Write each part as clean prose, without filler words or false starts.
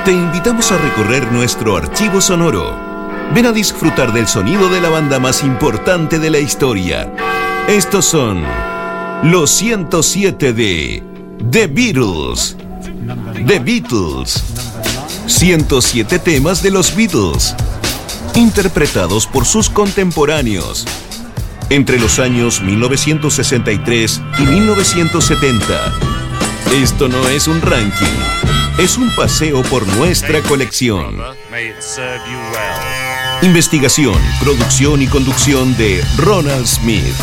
Te invitamos a recorrer nuestro archivo sonoro. Ven a disfrutar del sonido de la banda más importante de la historia. Estos son los 107 de The Beatles. The Beatles. 107 temas de los Beatles, interpretados por sus contemporáneos entre los años 1963 y 1970. Esto no es un ranking, es un paseo por nuestra colección. Investigación, producción y conducción de Ronald Smith.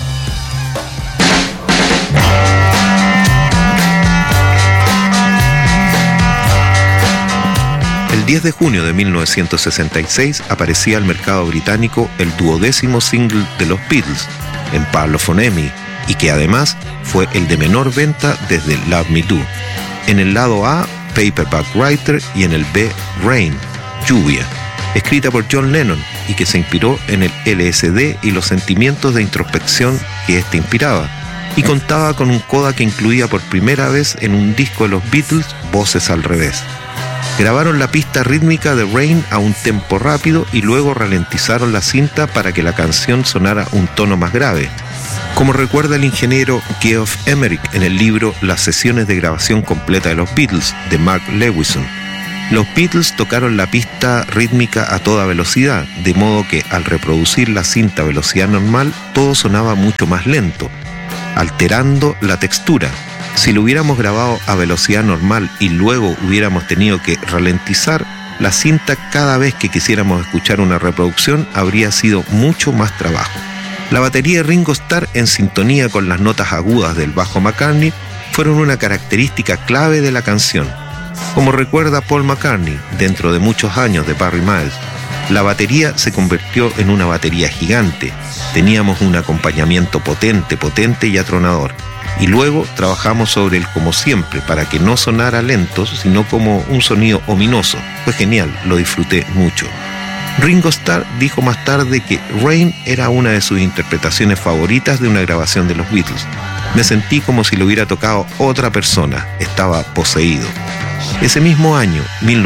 El 10 de junio de 1966 aparecía al mercado británico el 12º single de los Beatles, en Parlophonemy, y que además fue el de menor venta desde Love Me Do. En el lado A, Paperback Writer, y en el B, Rain, Lluvia, escrita por John Lennon y que se inspiró en el LSD y los sentimientos de introspección que éste inspiraba, y contaba con un coda que incluía por primera vez en un disco de los Beatles voces al revés. Grabaron la pista rítmica de Rain a un tempo rápido y luego ralentizaron la cinta para que la canción sonara un tono más grave, como recuerda el ingeniero Geoff Emerick en el libro Las sesiones de grabación completa de los Beatles, de Mark Lewison. Los Beatles tocaron la pista rítmica a toda velocidad, de modo que al reproducir la cinta a velocidad normal, todo sonaba mucho más lento, alterando la textura. Si lo hubiéramos grabado a velocidad normal y luego hubiéramos tenido que ralentizar la cinta cada vez que quisiéramos escuchar una reproducción, habría sido mucho más trabajo. La batería de Ringo Starr, en sintonía con las notas agudas del bajo McCartney, fueron una característica clave de la canción. Como recuerda Paul McCartney, dentro de muchos años de Barry Miles, la batería se convirtió en una batería gigante. Teníamos un acompañamiento potente y atronador. Y luego trabajamos sobre él como siempre, para que no sonara lento, sino como un sonido ominoso. Fue genial, lo disfruté mucho. Ringo Starr dijo más tarde que Rain era una de sus interpretaciones favoritas de una grabación de los Beatles. Me sentí como si lo hubiera tocado otra persona, estaba poseído. Ese mismo año,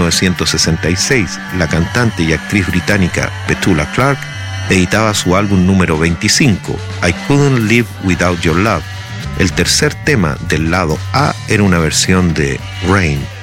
1966, la cantante y actriz británica Petula Clark editaba su álbum número 25, I Couldn't Live Without Your Love. El tercer tema del lado A era una versión de Rain.